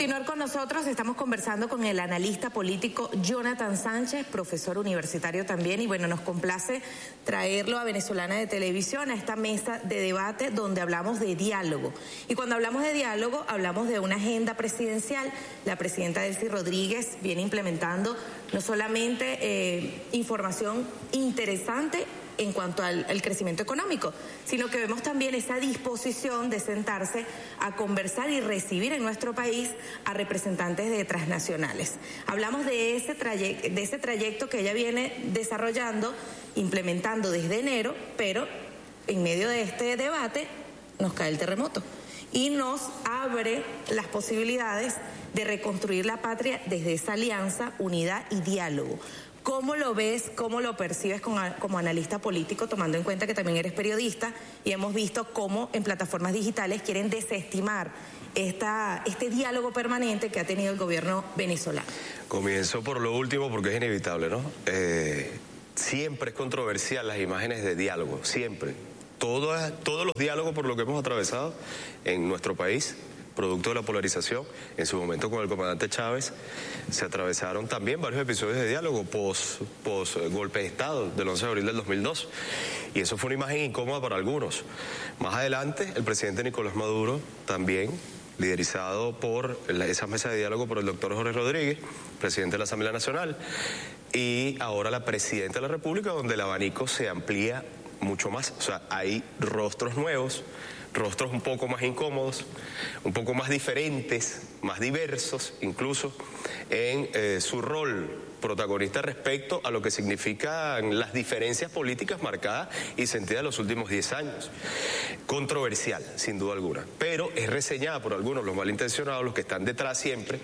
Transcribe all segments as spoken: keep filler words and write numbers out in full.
continuar con nosotros, estamos conversando con el analista político Jonathan Sánchez, profesor universitario también, y bueno, nos complace traerlo a Venezolana de Televisión, a esta mesa de debate donde hablamos de diálogo. Y cuando hablamos de diálogo, hablamos de una agenda presidencial. La presidenta Delcy Rodríguez viene implementando no solamente eh, información interesante en cuanto al, al crecimiento económico, sino que vemos también esa disposición de sentarse a conversar y recibir en nuestro país a representantes de transnacionales. Hablamos de ese trayecto, de ese trayecto que ella viene desarrollando, implementando desde enero, pero en medio de este debate nos cae el terremoto y nos abre las posibilidades de reconstruir la patria desde esa alianza, unidad y diálogo. ¿Cómo lo ves, cómo lo percibes como, como analista político, tomando en cuenta que también eres periodista y hemos visto cómo en plataformas digitales quieren desestimar esta, este diálogo permanente que ha tenido el gobierno venezolano? Comienzo por lo último porque es inevitable, ¿no? Eh, siempre es controversial las imágenes de diálogo, siempre. Todo, todos los diálogos por lo que hemos atravesado en nuestro país, producto de la polarización, en su momento con el comandante Chávez, se atravesaron también varios episodios de diálogo post, post golpe de Estado del once de abril del dos mil dos. Y eso fue una imagen incómoda para algunos. Más adelante, el presidente Nicolás Maduro también, liderizado por la, esa mesa de diálogo por el doctor Jorge Rodríguez, presidente de la Asamblea Nacional, y ahora la presidenta de la República, donde el abanico se amplía mucho más. O sea, hay rostros nuevos, rostros un poco más incómodos, un poco más diferentes, más diversos incluso, en eh, su rol protagonista respecto a lo que significan las diferencias políticas marcadas y sentidas en los últimos diez años. Controversial, sin duda alguna, pero es reseñada por algunos, los malintencionados, los que están detrás siempre,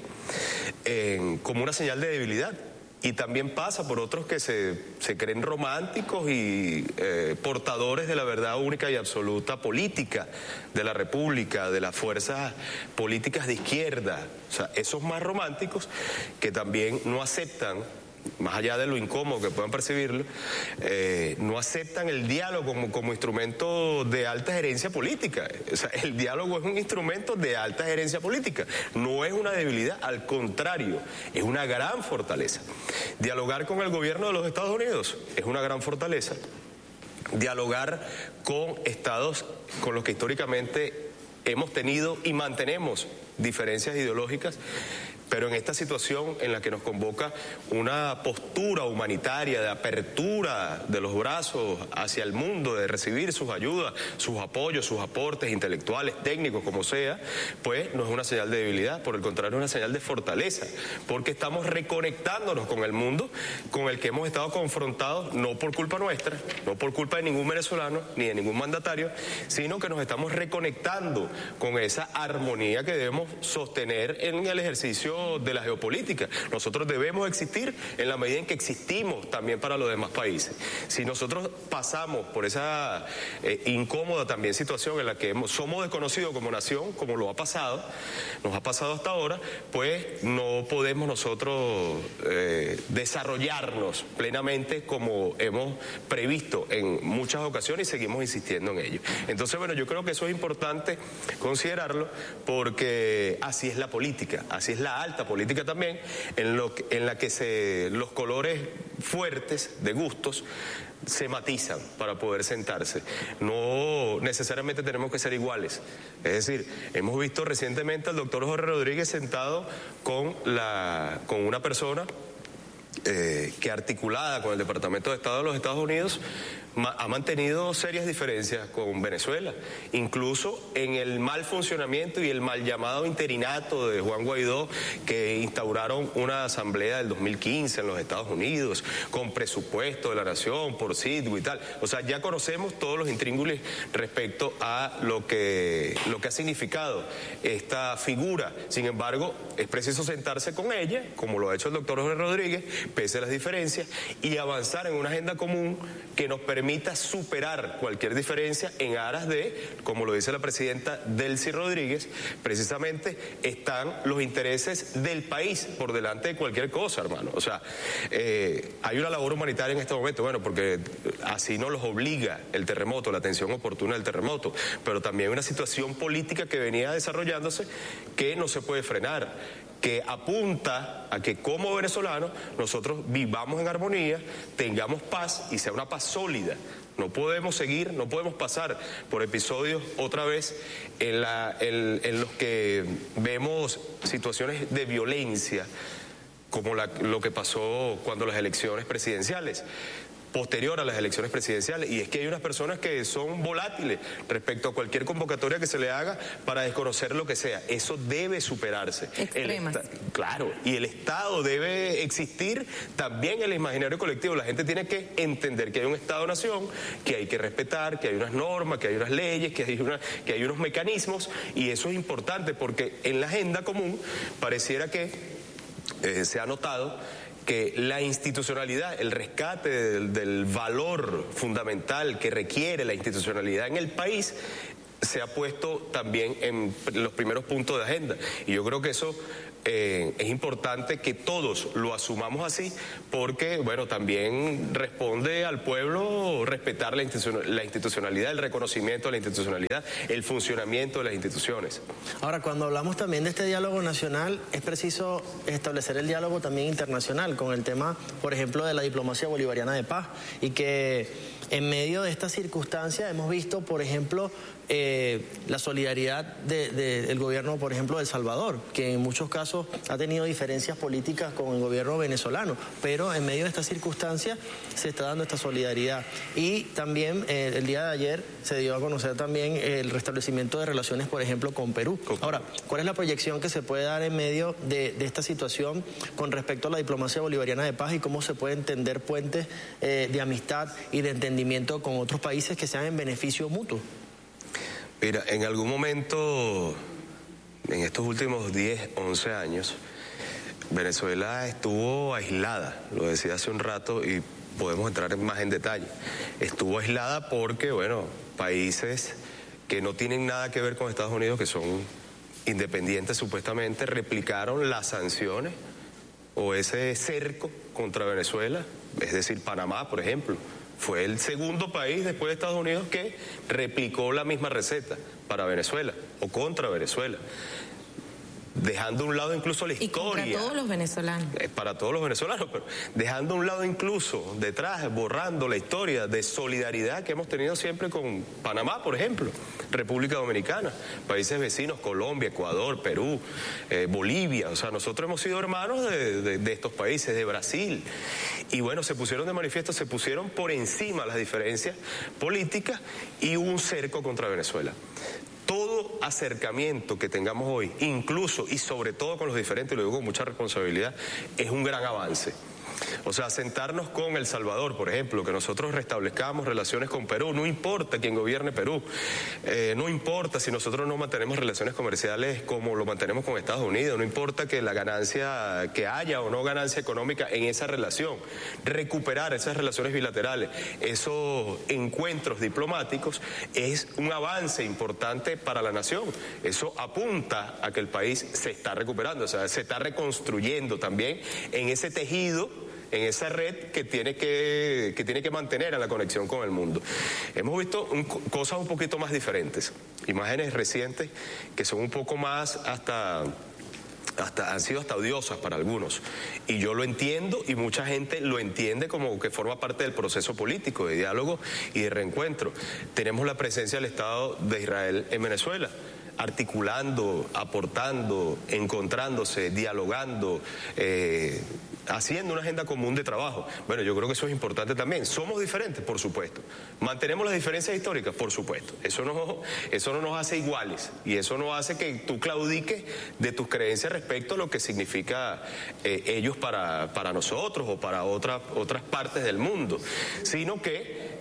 eh, como una señal de debilidad. Y también pasa por otros que se, se creen románticos y eh, portadores de la verdad única y absoluta política de la República, de las fuerzas políticas de izquierda. O sea, esos más románticos que también no aceptan, más allá de lo incómodo que puedan percibirlo, eh, no aceptan el diálogo como, como instrumento de alta gerencia política. O sea, el diálogo es un instrumento de alta gerencia política, no es una debilidad, al contrario, es una gran fortaleza. Dialogar con el gobierno de los Estados Unidos es una gran fortaleza. Dialogar con estados con los que históricamente hemos tenido y mantenemos diferencias ideológicas, pero en esta situación en la que nos convoca una postura humanitaria de apertura de los brazos hacia el mundo, de recibir sus ayudas, sus apoyos, sus aportes intelectuales, técnicos, como sea, pues no es una señal de debilidad, por el contrario es una señal de fortaleza, porque estamos reconectándonos con el mundo con el que hemos estado confrontados, no por culpa nuestra, no por culpa de ningún venezolano, ni de ningún mandatario, sino que nos estamos reconectando con esa armonía que debemos sostener en el ejercicio de la geopolítica. Nosotros debemos existir en la medida en que existimos también para los demás países. Si nosotros pasamos por esa eh, incómoda también situación en la que hemos, somos desconocidos como nación, como lo ha pasado, nos ha pasado hasta ahora, pues no podemos nosotros eh, desarrollarnos plenamente como hemos previsto en muchas ocasiones y seguimos insistiendo en ello. Entonces, bueno, yo creo que eso es importante considerarlo porque así es la política, así es la alta política también, en, lo que, en la que se, los colores fuertes de gustos se matizan para poder sentarse. No necesariamente tenemos que ser iguales. Es decir, hemos visto recientemente al doctor Jorge Rodríguez sentado con, la, con una persona eh, que articulada con el Departamento de Estado de los Estados Unidos ha mantenido serias diferencias con Venezuela, incluso en el mal funcionamiento y el mal llamado interinato de Juan Guaidó, que instauraron una asamblea del dos mil quince en los Estados Unidos, con presupuesto de la nación, por sitio y tal. O sea, ya conocemos todos los intríngulis respecto a lo que, lo que ha significado esta figura. Sin embargo, es preciso sentarse con ella, como lo ha hecho el doctor Jorge Rodríguez, pese a las diferencias, y avanzar en una agenda común que nos permita permita superar cualquier diferencia en aras de, como lo dice la presidenta Delcy Rodríguez, precisamente están los intereses del país por delante de cualquier cosa, hermano. O sea, eh, hay una labor humanitaria en este momento, bueno, porque así nos los obliga el terremoto, la atención oportuna del terremoto, pero también una situación política que venía desarrollándose que no se puede frenar, que apunta a que como venezolanos nosotros vivamos en armonía, tengamos paz y sea una paz sólida. No podemos seguir, no podemos pasar por episodios otra vez en, la, en, en los que vemos situaciones de violencia, como la, lo que pasó cuando las elecciones presidenciales, posterior a las elecciones presidenciales, y es que hay unas personas que son volátiles respecto a cualquier convocatoria que se le haga para desconocer lo que sea. Eso debe superarse. Extremas. El, claro, y el Estado debe existir también en el imaginario colectivo. La gente tiene que entender que hay un Estado-nación, que hay que respetar, que hay unas normas, que hay unas leyes, que hay, una, que hay unos mecanismos, y eso es importante porque en la agenda común pareciera que eh, se ha notado que la institucionalidad, el rescate del, del valor fundamental que requiere la institucionalidad en el país, se ha puesto también en los primeros puntos de agenda. Y yo creo que eso eh, es importante que todos lo asumamos así, porque, bueno, también responde al pueblo respetar la institucionalidad, el reconocimiento de la institucionalidad, el funcionamiento de las instituciones. Ahora, cuando hablamos también de este diálogo nacional, es preciso establecer el diálogo también internacional con el tema, por ejemplo, de la diplomacia bolivariana de paz, y que en medio de esta circunstancia hemos visto, por ejemplo, eh, la solidaridad de, de, del gobierno, por ejemplo, de El Salvador, que en muchos casos ha tenido diferencias políticas con el gobierno venezolano, pero en medio de esta circunstancia se está dando esta solidaridad. Y también eh, el día de ayer se dio a conocer también el restablecimiento de relaciones, por ejemplo, con Perú. Ahora, ¿cuál es la proyección que se puede dar en medio de, de esta situación con respecto a la diplomacia bolivariana de paz y cómo se puede entender puentes eh, de amistad y de entendimiento con otros países que sean en beneficio mutuo? Mira, en algún momento, en estos últimos diez, once años, Venezuela estuvo aislada, lo decía hace un rato y podemos entrar más en detalle. Estuvo aislada porque, bueno, países que no tienen nada que ver con Estados Unidos, que son independientes supuestamente, replicaron las sanciones o ese cerco contra Venezuela, es decir, Panamá, por ejemplo. Fue el segundo país después de Estados Unidos que replicó la misma receta para Venezuela o contra Venezuela, dejando a un lado incluso la historia. Y contra todos los venezolanos. Para todos los venezolanos, pero dejando a un lado incluso detrás, borrando la historia de solidaridad que hemos tenido siempre con Panamá, por ejemplo, República Dominicana, países vecinos, Colombia, Ecuador, Perú, eh, Bolivia. O sea, nosotros hemos sido hermanos de, de, de estos países, de Brasil. Y bueno, se pusieron de manifiesto, se pusieron por encima las diferencias políticas y hubo un cerco contra Venezuela. Todo acercamiento que tengamos hoy, incluso y sobre todo con los diferentes, lo digo con mucha responsabilidad, es un gran avance. O sea, sentarnos con El Salvador, por ejemplo, que nosotros restablezcamos relaciones con Perú, no importa quién gobierne Perú, eh, no importa si nosotros no mantenemos relaciones comerciales como lo mantenemos con Estados Unidos, no importa que la ganancia, que haya o no ganancia económica en esa relación, recuperar esas relaciones bilaterales, esos encuentros diplomáticos, es un avance importante para la nación. Eso apunta a que el país se está recuperando, o sea, se está reconstruyendo también en ese tejido, en esa red que tiene que, que tiene que mantener a la conexión con el mundo. Hemos visto un, cosas un poquito más diferentes, imágenes recientes que son un poco más hasta... Hasta, han sido hasta odiosas para algunos, y yo lo entiendo y mucha gente lo entiende como que forma parte del proceso político, de diálogo y de reencuentro. Tenemos la presencia del Estado de Israel en Venezuela, articulando, aportando, encontrándose, dialogando, eh, haciendo una agenda común de trabajo. Bueno, yo creo que eso es importante también. ¿Somos diferentes? Por supuesto. ¿Mantenemos las diferencias históricas? Por supuesto. Eso no, eso no nos hace iguales y eso no hace que tú claudiques de tus creencias respecto a lo que significa eh, ellos para, para nosotros o para otra, otras partes del mundo, sino que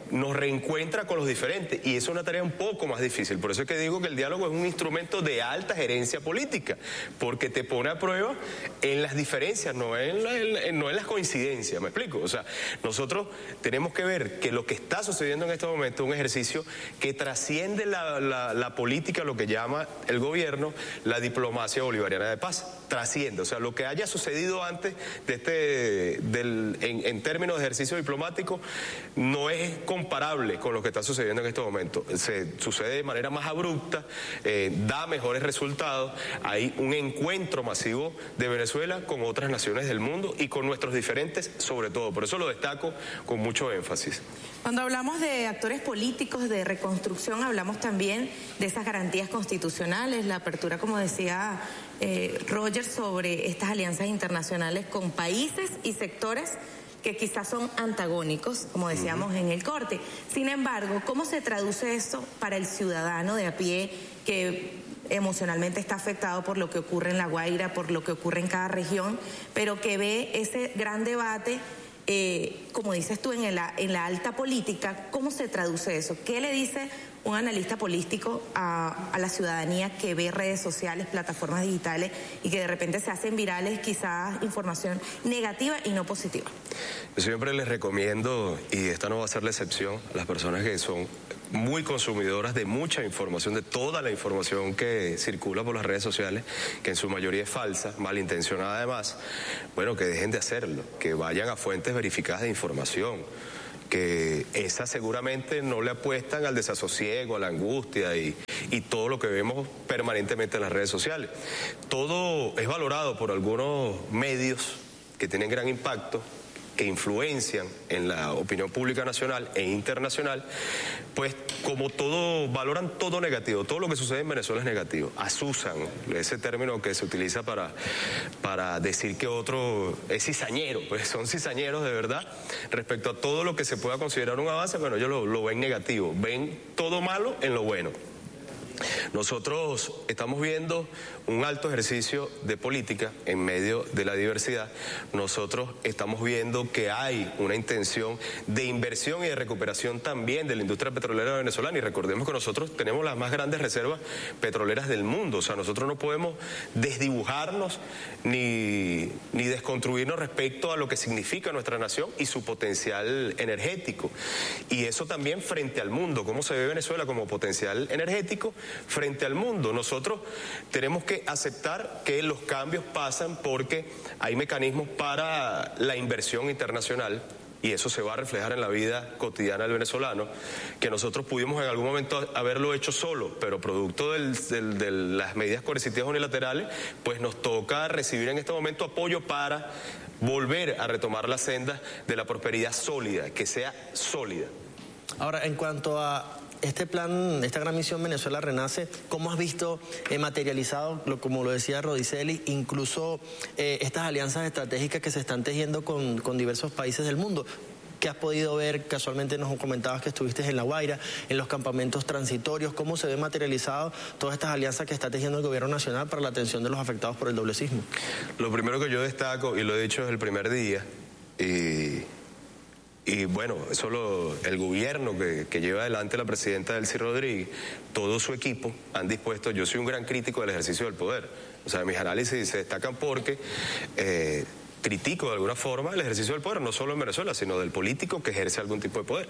nos reencuentra con los diferentes, y eso es una tarea un poco más difícil. Por eso es que digo que el diálogo es un instrumento de alta gerencia política, porque te pone a prueba en las diferencias, no en, la, en, no en las coincidencias, ¿me explico? O sea, nosotros tenemos que ver que lo que está sucediendo en este momento es un ejercicio que trasciende la, la, la política, lo que llama el gobierno la diplomacia bolivariana de paz, trasciende, o sea, lo que haya sucedido antes de este, del, en, en términos de ejercicio diplomático, no es comparable con lo que está sucediendo en este momento. Se sucede de manera más abrupta, eh, da mejores resultados, hay un encuentro masivo de Venezuela con otras naciones del mundo y con nuestros diferentes sobre todo, por eso lo destaco con mucho énfasis. Cuando hablamos de actores políticos, de reconstrucción, hablamos también de esas garantías constitucionales, la apertura, como decía eh, Roger, sobre estas alianzas internacionales con países y sectores que quizás son antagónicos, como decíamos uh-huh. en el corte. Sin embargo, ¿cómo se traduce esto para el ciudadano de a pie que emocionalmente está afectado por lo que ocurre en La Guaira, por lo que ocurre en cada región, pero que ve ese gran debate, eh, como dices tú, en la, en la alta política? ¿Cómo se traduce eso? ¿Qué le dice un analista político a, a la ciudadanía que ve redes sociales, plataformas digitales y que de repente se hacen virales quizás información negativa y no positiva? Yo siempre les recomiendo, y esta no va a ser la excepción, a las personas que son muy consumidoras de mucha información, de toda la información que circula por las redes sociales, que en su mayoría es falsa, malintencionada además, bueno, que dejen de hacerlo, que vayan a fuentes verificadas de información, que esas seguramente no le apuestan al desasosiego, a la angustia y, y todo lo que vemos permanentemente en las redes sociales. Todo es valorado por algunos medios que tienen gran impacto, que influencian en la opinión pública nacional e internacional, pues como todo, valoran todo negativo, todo lo que sucede en Venezuela es negativo, asusan, ese término que se utiliza para, para decir que otro es cizañero, pues son cizañeros de verdad, respecto a todo lo que se pueda considerar un avance, bueno, ellos lo, lo ven negativo, ven todo malo en lo bueno. Nosotros estamos viendo un alto ejercicio de política en medio de la diversidad. Nosotros estamos viendo que hay una intención de inversión y de recuperación también de la industria petrolera venezolana, y recordemos que nosotros tenemos las más grandes reservas petroleras del mundo. O sea, nosotros no podemos desdibujarnos ni, ni desconstruirnos respecto a lo que significa nuestra nación y su potencial energético. Y eso también frente al mundo, cómo se ve Venezuela como potencial energético frente al mundo. Nosotros tenemos que aceptar que los cambios pasan porque hay mecanismos para la inversión internacional, y eso se va a reflejar en la vida cotidiana del venezolano, que nosotros pudimos en algún momento haberlo hecho solo, pero producto del, del, de las medidas coercitivas unilaterales, pues nos toca recibir en este momento apoyo para volver a retomar la senda de la prosperidad sólida, que sea sólida. Ahora, en cuanto a este plan, esta gran misión Venezuela Renace, ¿cómo has visto eh, materializado, lo, como lo decía Rodicelli, incluso eh, estas alianzas estratégicas que se están tejiendo con, con diversos países del mundo? ¿Qué has podido ver? Casualmente nos comentabas que estuviste en La Guaira, en los campamentos transitorios. ¿Cómo se ve materializado todas estas alianzas que está tejiendo el gobierno nacional para la atención de los afectados por el doble sismo? Lo primero que yo destaco, y lo he dicho desde el primer día, y... Y bueno, eso lo, el gobierno que, que lleva adelante la presidenta Delcy Rodríguez, todo su equipo han dispuesto, yo soy un gran crítico del ejercicio del poder, o sea, mis análisis se destacan porque eh, critico de alguna forma el ejercicio del poder, no solo en Venezuela, sino del político que ejerce algún tipo de poder.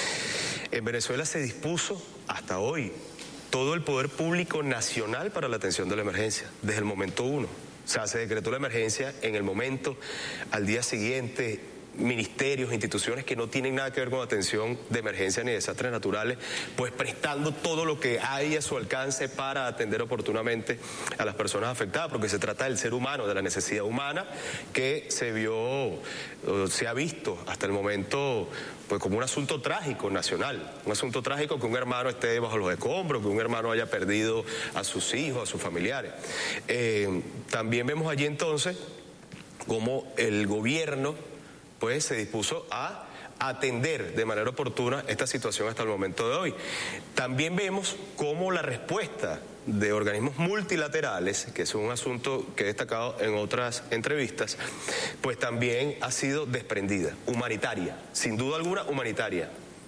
En Venezuela se dispuso hasta hoy todo el poder público nacional para la atención de la emergencia, desde el momento uno. O sea, se decretó la emergencia en el momento, al día siguiente, ministerios, instituciones que no tienen nada que ver con atención de emergencia ni de desastres naturales, pues prestando todo lo que hay a su alcance para atender oportunamente a las personas afectadas, porque se trata del ser humano, de la necesidad humana que se vio, se ha visto hasta el momento pues como un asunto trágico nacional, un asunto trágico que un hermano esté bajo los escombros, que un hermano haya perdido a sus hijos, a sus familiares. Eh, también vemos allí entonces cómo el gobierno pues se dispuso a atender de manera oportuna esta situación hasta el momento de hoy. También vemos cómo la respuesta de organismos multilaterales, que es un asunto que he destacado en otras entrevistas, pues también ha sido desprendida, humanitaria, sin duda alguna humanitaria.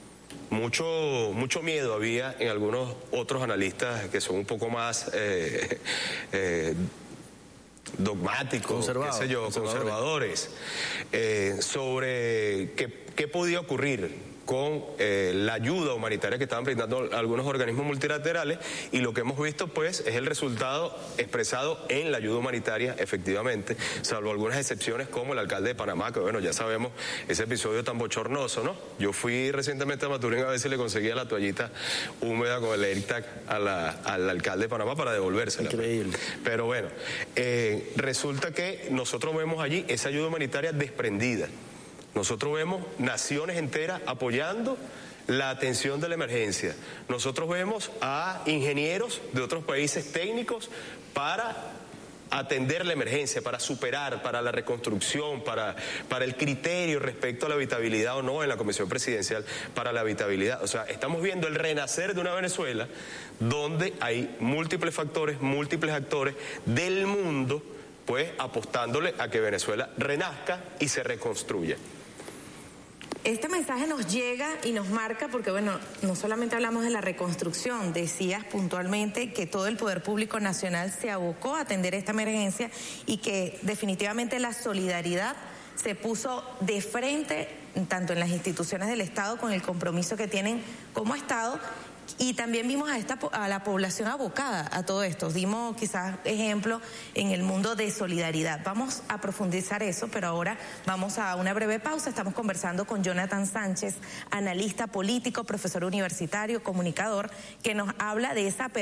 mucho, mucho miedo había en algunos otros analistas que son un poco más eh, eh, dogmáticos, qué sé yo, conservadores, eh, sobre qué, qué podía ocurrir con eh, la ayuda humanitaria que estaban brindando algunos organismos multilaterales, y lo que hemos visto pues es el resultado expresado en la ayuda humanitaria efectivamente, salvo algunas excepciones como el alcalde de Panamá, que bueno, ya sabemos ese episodio tan bochornoso, ¿no? Yo fui recientemente a Maturín a ver si le conseguía la toallita húmeda con el AirTag a la, al alcalde de Panamá para devolvérsela. Increíble. Pero bueno, eh, resulta que nosotros vemos allí esa ayuda humanitaria desprendida. Nosotros vemos naciones enteras apoyando la atención de la emergencia. Nosotros vemos a ingenieros de otros países técnicos para atender la emergencia, para superar, para la reconstrucción, para, para el criterio respecto a la habitabilidad o no en la Comisión Presidencial para la habitabilidad. O sea, estamos viendo el renacer de una Venezuela donde hay múltiples factores, múltiples actores del mundo, pues apostándole a que Venezuela renazca y se reconstruya. Este mensaje nos llega y nos marca porque, bueno, no solamente hablamos de la reconstrucción, decías puntualmente que todo el poder público nacional se abocó a atender esta emergencia y que definitivamente la solidaridad se puso de frente tanto en las instituciones del Estado con el compromiso que tienen como Estado. Y también vimos a, esta, a la población abocada a todo esto. Dimos quizás ejemplo en el mundo de solidaridad. Vamos a profundizar eso, pero ahora vamos a una breve pausa. Estamos conversando con Jonathan Sánchez, analista político, profesor universitario, comunicador, que nos habla de esa